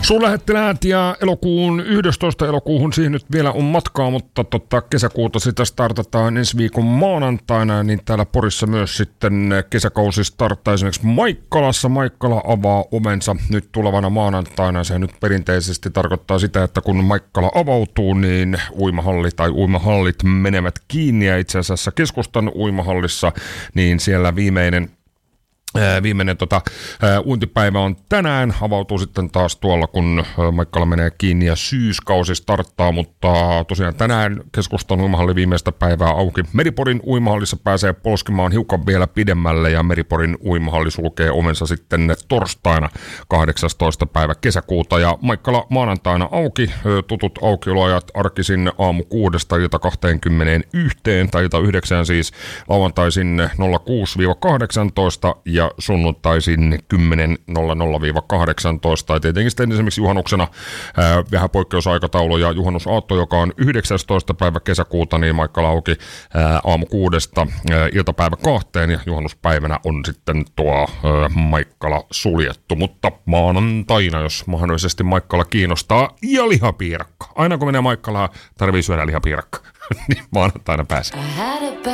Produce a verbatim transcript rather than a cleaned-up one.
Suurlähettiläät ja elokuun yhdestoista elokuuhun siihen nyt vielä on matkaa, mutta tota, kesäkuuta sitä startataan ensi viikon maanantaina, niin täällä Porissa myös sitten kesäkausi starttaa esimerkiksi Maikkalassa. Maikkala avaa ovensa nyt tulevana maanantaina. Se nyt perinteisesti tarkoittaa sitä, että kun Maikkala avautuu, niin uimahalli tai uimahallit menevät kiinni, ja itse asiassa keskustan uimahallissa, niin siellä viimeinen Viimeinen tota, uintipäivä on tänään, avautuu sitten taas tuolla, kun Maikkala menee kiinni ja syyskausi starttaa, mutta tosiaan tänään keskustan uimahalli viimeistä päivää auki. Meriporin uimahallissa pääsee polskimaan hiukan vielä pidemmälle, ja Meriporin uimahalli sulkee ovensa sitten torstaina kahdeksastoista päivä kesäkuuta, ja Maikkala maanantaina auki, tutut aukioloajat arkisin aamu kuudesta ilta kaksikymmentäyksi tai ilta yhdeksään siis, lauantaisin nolla kuusi kahdeksantoista ja sunnuntaisin kymmenen nolla nolla kahdeksantoista. Ja tietenkin sitten esimerkiksi juhannuksena ää, vähän poikkeusaikataulu ja juhannusaatto, joka on yhdeksästoista päivä kesäkuuta, niin Maikkala auki ää, aamu kuudesta ää, iltapäivä kahteen, ja juhannuspäivänä on sitten tuo ää, Maikkala suljettu. Mutta maanantaina, jos mahdollisesti Maikkala kiinnostaa, ja lihapiirakka. Aina kun menee Maikkalaan, tarvii syödä lihapiirakka. Niin maanantaina pääsee.